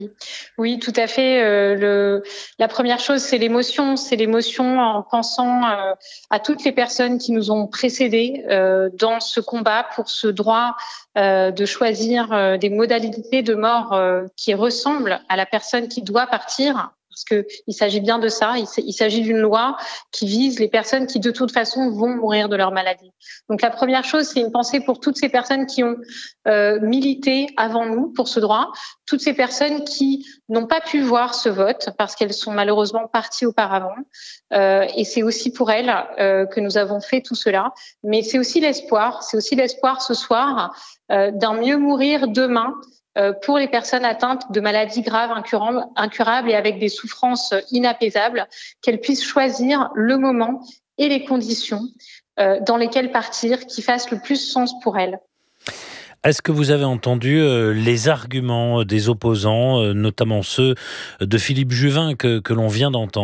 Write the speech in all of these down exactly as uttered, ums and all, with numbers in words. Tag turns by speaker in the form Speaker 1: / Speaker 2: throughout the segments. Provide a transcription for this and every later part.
Speaker 1: Oui, tout à fait. Euh, le, la première chose, c'est l'émotion. C'est l'émotion en pensant euh, à toutes les personnes qui nous ont précédés euh, dans ce combat pour ce droit euh, de choisir euh, des modalités de mort euh, qui ressemblent à la personne qui doit partir. Parce que il s'agit bien de ça. Il, il s'agit d'une loi qui vise les personnes qui, de toute façon, vont mourir de leur maladie. Donc, la première chose, c'est une pensée pour toutes ces personnes qui ont euh, milité avant nous pour ce droit, toutes ces personnes qui n'ont pas pu voir ce vote parce qu'elles sont malheureusement parties auparavant. Euh, et c'est aussi pour elles euh, que nous avons fait tout cela. Mais c'est aussi l'espoir, c'est aussi l'espoir ce soir euh, d'un mieux mourir demain euh, pour les personnes atteintes de maladies graves, incurables, incurables et avec des souffrances inapaisables, qu'elles puissent choisir le moment et les conditions euh, dans lesquelles partir qui fassent le plus sens pour elles.
Speaker 2: Est-ce que vous avez entendu euh, les arguments des opposants, euh, notamment ceux de Philippe Juvin que, que l'on vient d'entendre ?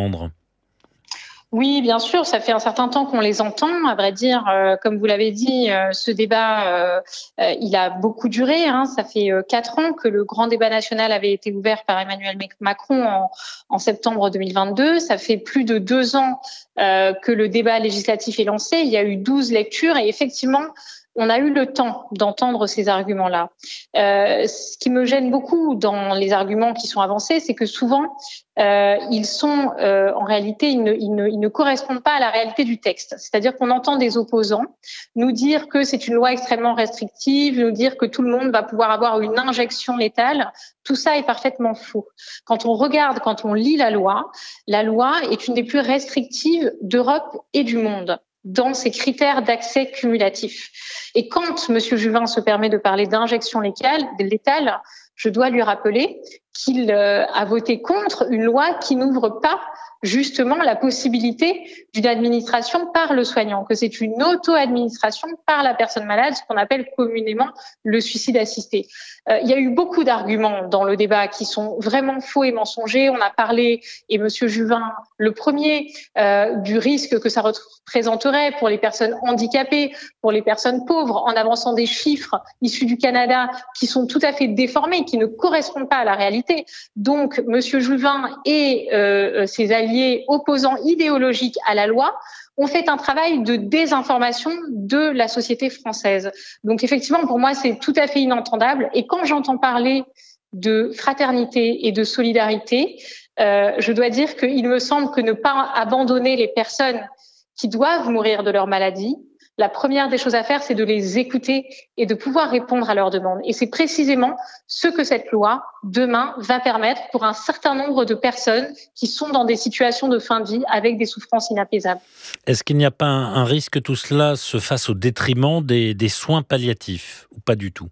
Speaker 1: Oui, bien sûr, ça fait un certain temps qu'on les entend. À vrai dire, euh, comme vous l'avez dit, euh, ce débat, euh, euh, il a beaucoup duré. Hein. Ça fait euh, quatre ans que le grand débat national avait été ouvert par Emmanuel Macron en, en septembre deux mille vingt-deux. Ça fait plus de deux ans euh, que le débat législatif est lancé. Il y a eu douze lectures et effectivement, on a eu le temps d'entendre ces arguments-là. Euh, ce qui me gêne beaucoup dans les arguments qui sont avancés, c'est que souvent, euh, ils sont euh, en réalité, ils ne, ils, ne, ils ne correspondent pas à la réalité du texte. C'est-à-dire qu'on entend des opposants nous dire que c'est une loi extrêmement restrictive, nous dire que tout le monde va pouvoir avoir une injection létale. Tout ça est parfaitement faux. Quand on regarde, quand on lit la loi, la loi est une des plus restrictives d'Europe et du monde dans ses critères d'accès cumulatif. Et quand M. Juvin se permet de parler d'injection létale, je dois lui rappeler qu'il euh, a voté contre une loi qui n'ouvre pas justement la possibilité d'une administration par le soignant, que c'est une auto-administration par la personne malade, ce qu'on appelle communément le suicide assisté. Euh, il y a eu beaucoup d'arguments dans le débat qui sont vraiment faux et mensongers. On a parlé, et M. Juvin, le premier, euh, du risque que ça représenterait pour les personnes handicapées, pour les personnes pauvres, en avançant des chiffres issus du Canada qui sont tout à fait déformés, qui ne correspondent pas à la réalité. Donc, M. Juvin et euh, ses alliés opposants idéologiques à la loi ont fait un travail de désinformation de la société française. Donc, effectivement, pour moi, c'est tout à fait inentendable. Et quand j'entends parler de fraternité et de solidarité, euh, je dois dire qu'il me semble que ne pas abandonner les personnes qui doivent mourir de leur maladie, la première des choses à faire, c'est de les écouter et de pouvoir répondre à leurs demandes. Et c'est précisément ce que cette loi, demain, va permettre pour un certain nombre de personnes qui sont dans des situations de fin de vie avec des souffrances inapaisables.
Speaker 2: Est-ce qu'il n'y a pas un, un risque que tout cela se fasse au détriment des, des soins palliatifs, ou pas du tout ?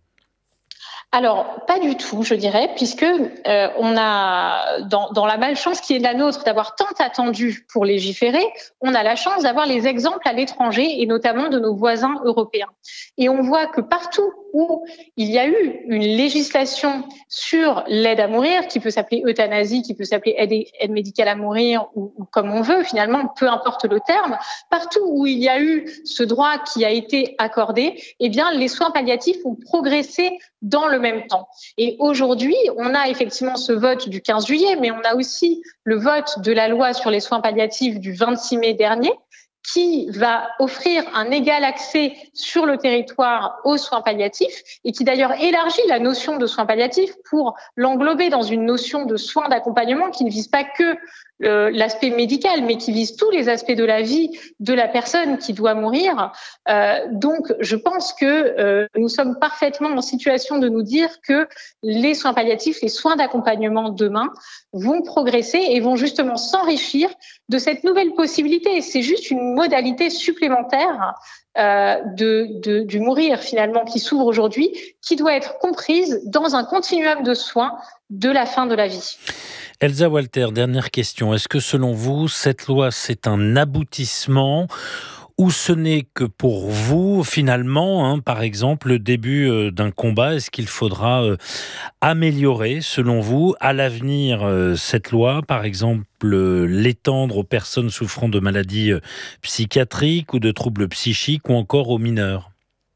Speaker 1: Alors, pas du tout, je dirais, puisque euh, on a, dans, dans la malchance qui est la nôtre d'avoir tant attendu pour légiférer, on a la chance d'avoir les exemples à l'étranger et notamment de nos voisins européens. Et on voit que partout où il y a eu une législation sur l'aide à mourir, qui peut s'appeler euthanasie, qui peut s'appeler aide, aide médicale à mourir, ou, ou comme on veut finalement, peu importe le terme, partout où il y a eu ce droit qui a été accordé, eh bien les soins palliatifs ont progressé dans le même temps. Et aujourd'hui, on a effectivement ce vote du quinze juillet, mais on a aussi le vote de la loi sur les soins palliatifs du vingt-six mai dernier, qui va offrir un égal accès sur le territoire aux soins palliatifs et qui d'ailleurs élargit la notion de soins palliatifs pour l'englober dans une notion de soins d'accompagnement qui ne vise pas que euh, l'aspect médical, mais qui vise tous les aspects de la vie de la personne qui doit mourir. Euh, donc, je pense que euh, nous sommes parfaitement en situation de nous dire que les soins palliatifs, les soins d'accompagnement demain vont progresser et vont justement s'enrichir de cette nouvelle possibilité. C'est juste une modalité supplémentaire euh, de, de, du mourir finalement qui s'ouvre aujourd'hui, qui doit être comprise dans un continuum de soins de la fin de la vie.
Speaker 2: Elsa Walter, dernière question. Est-ce que selon vous, cette loi, c'est un aboutissement ou ce n'est que pour vous, finalement, hein, par exemple, le début euh, d'un combat? Est-ce qu'il faudra euh, améliorer, selon vous, à l'avenir, euh, cette loi, par exemple, euh, l'étendre aux personnes souffrant de maladies euh, psychiatriques ou de troubles psychiques ou encore aux mineurs?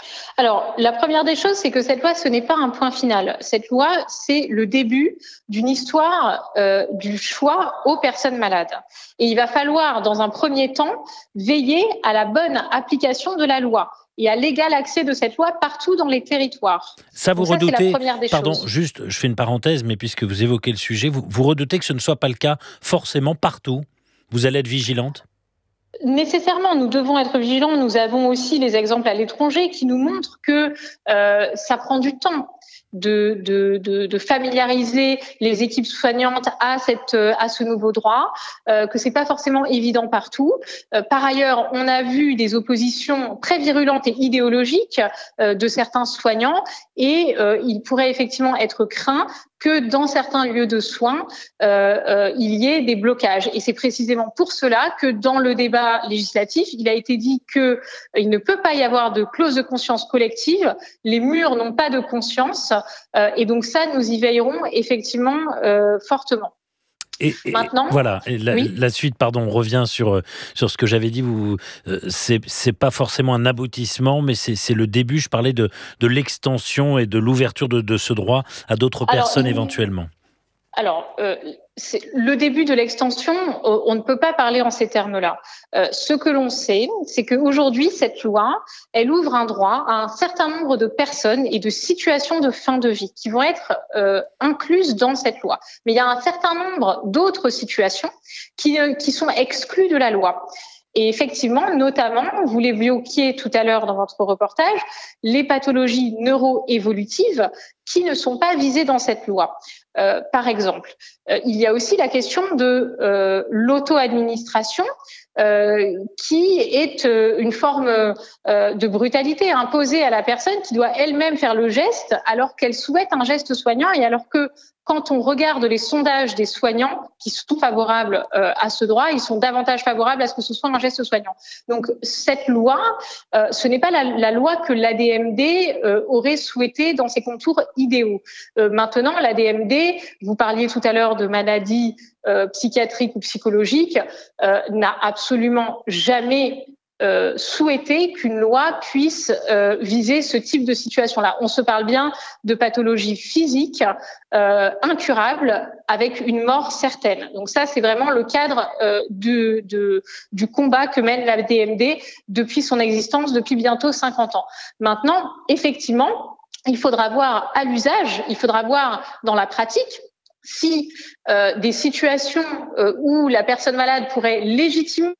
Speaker 1: Alors, la première des choses, c'est que cette loi, ce n'est pas un point final. Cette loi, c'est le début d'une histoire euh, du choix aux personnes malades. Et il va falloir, dans un premier temps, veiller à la bonne application de la loi et à l'égal accès de cette loi partout dans les territoires.
Speaker 2: Ça, vous
Speaker 1: Donc ça,
Speaker 2: redoutez,
Speaker 1: c'est la première des
Speaker 2: pardon,
Speaker 1: choses.
Speaker 2: juste, je fais une parenthèse, mais puisque vous évoquez le sujet, vous, vous redoutez que ce ne soit pas le cas forcément partout. Vous allez être vigilante ?
Speaker 1: Nécessairement, nous devons être vigilants. Nous avons aussi les exemples à l'étranger qui nous montrent que euh, ça prend du temps de, de, de, de familiariser les équipes soignantes à, cette, à ce nouveau droit, euh, que c'est pas forcément évident partout. Euh, par ailleurs, on a vu des oppositions très virulentes et idéologiques euh, de certains soignants et euh, il pourrait effectivement être craint que dans certains lieux de soins, euh, euh, il y ait des blocages. Et c'est précisément pour cela que dans le débat législatif, il a été dit qu'il euh, ne peut pas y avoir de clause de conscience collective. Les murs n'ont pas de conscience. Euh, et donc ça, nous y veillerons effectivement euh, fortement.
Speaker 2: Et, et Maintenant, voilà. Et la, oui. la suite, pardon, on revient sur sur ce que j'avais dit. Vous, euh, c'est c'est pas forcément un aboutissement, mais c'est c'est le début. Je parlais de de l'extension et de l'ouverture de de ce droit à d'autres personnes il... éventuellement.
Speaker 1: Alors, euh, c'est le début de l'extension, on ne peut pas parler en ces termes-là. Euh, ce que l'on sait, c'est qu'aujourd'hui, cette loi, elle ouvre un droit à un certain nombre de personnes et de situations de fin de vie qui vont être euh, incluses dans cette loi. Mais il y a un certain nombre d'autres situations qui, euh, qui sont exclues de la loi. Et effectivement, notamment, vous l'évoquiez tout à l'heure dans votre reportage, les pathologies neuro-évolutives qui ne sont pas visées dans cette loi. Euh, par exemple, euh, il y a aussi la question de euh, l'auto-administration euh, qui est euh, une forme euh, de brutalité imposée à la personne qui doit elle-même faire le geste alors qu'elle souhaite un geste soignant et alors que quand on regarde les sondages des soignants qui sont favorables euh, à ce droit, ils sont davantage favorables à ce que ce soit un geste soignant. Donc cette loi, euh, ce n'est pas la, la loi que l'A D M D euh, aurait souhaité dans ses contours idéaux. Euh, maintenant, l'A D M D, vous parliez tout à l'heure de maladies euh, psychiatriques ou psychologiques, euh, n'a absolument jamais Euh, souhaiter qu'une loi puisse euh, viser ce type de situation-là. On se parle bien de pathologies physiques euh, incurables avec une mort certaine. Donc ça, c'est vraiment le cadre euh, de, de, du combat que mène l'A D M D depuis son existence, depuis bientôt cinquante ans. Maintenant, effectivement, il faudra voir à l'usage, il faudra voir dans la pratique si euh, des situations euh, où la personne malade pourrait légitimement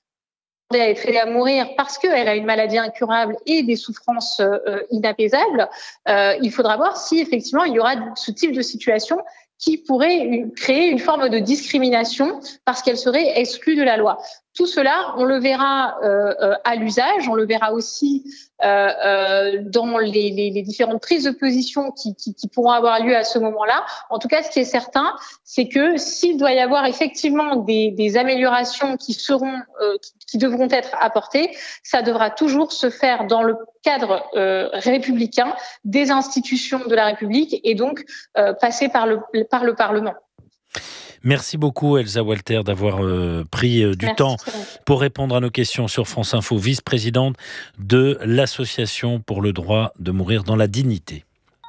Speaker 1: à être aidée à mourir parce qu'elle a une maladie incurable et des souffrances euh, inapaisables, euh, il faudra voir si effectivement il y aura ce type de situation qui pourrait créer une forme de discrimination parce qu'elle serait exclue de la loi. Tout cela, on le verra euh, euh, à l'usage, on le verra aussi euh, euh, dans les, les, les différentes prises de position qui, qui, qui pourront avoir lieu à ce moment-là. En tout cas, ce qui est certain, c'est que s'il doit y avoir effectivement des, des améliorations qui seront, euh, qui, qui devront être apportées, ça devra toujours se faire dans le cadre euh, républicain des institutions de la République et donc euh, passer par le, par le Parlement.
Speaker 2: Merci beaucoup Elsa Walter d'avoir euh, pris euh, du
Speaker 1: Merci.
Speaker 2: temps pour répondre à nos questions sur France Info, vice-présidente de l'Association pour le droit de mourir dans la dignité.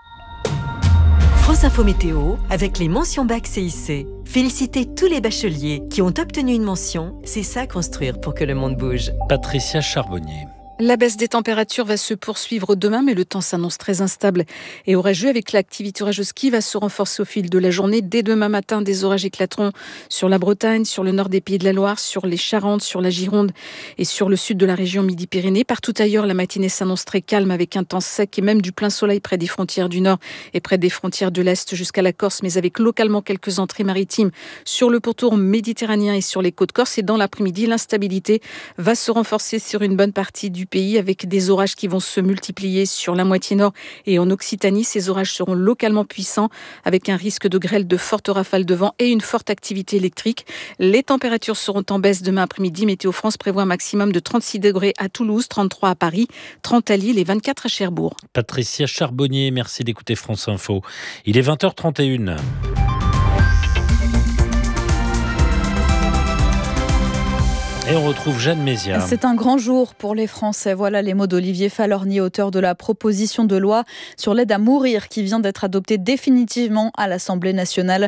Speaker 3: France Info Météo avec les mentions bac C I C. Félicitez tous les bacheliers qui ont obtenu une mention, c'est ça construire pour que le monde bouge.
Speaker 2: Patricia Charbonnier.
Speaker 4: La baisse des températures va se poursuivre demain, mais le temps s'annonce très instable et orageux avec l'activité orageuse qui va se renforcer au fil de la journée. Dès demain matin, des orages éclateront sur la Bretagne, sur le nord des Pays de la Loire, sur les Charentes, sur la Gironde et sur le sud de la région Midi-Pyrénées. Partout ailleurs, la matinée s'annonce très calme avec un temps sec et même du plein soleil près des frontières du nord et près des frontières de l'est jusqu'à la Corse, mais avec localement quelques entrées maritimes sur le pourtour méditerranéen et sur les côtes corses. Et dans l'après-midi, l'instabilité va se renforcer sur une bonne partie du pays avec des orages qui vont se multiplier sur la moitié nord et en Occitanie. Ces orages seront localement puissants avec un risque de grêle, de fortes rafales de vent et une forte activité électrique. Les températures seront en baisse demain après-midi. Météo France prévoit un maximum de trente-six degrés à Toulouse, trente-trois à Paris, trente à Lille et vingt-quatre à Cherbourg.
Speaker 2: Patricia Charbonnier, merci d'écouter France Info. Il est vingt heures trente et une. Et on retrouve Jeanne Mézia.
Speaker 5: C'est un grand jour pour les Français. Voilà les mots d'Olivier Falorni, auteur de la proposition de loi sur l'aide à mourir qui vient d'être adoptée définitivement à l'Assemblée nationale.